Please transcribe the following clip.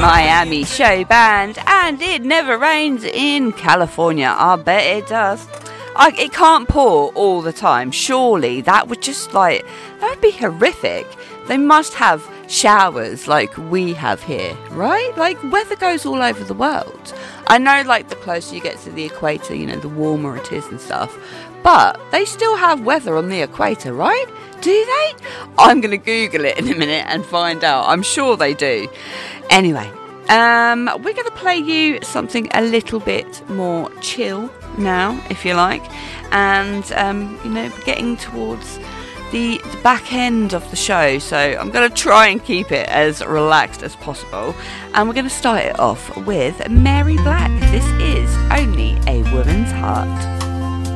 Miami show band, and it never rains in California. I bet it does. It can't pour all the time. Surely that would be horrific. They must have showers like we have here, right? Like, weather goes all over the world. I know, like, the closer you get to the equator, the warmer it is and stuff. But they still have weather on the equator, right? Do they? I'm going to Google it in a minute and find out. I'm sure they do. Anyway, we're going to play you something a little bit more chill now, if you like. And, getting towards the back end of the show. So I'm going to try and keep it as relaxed as possible. And we're going to start it off with Mary Black. This is Only a Woman's Heart.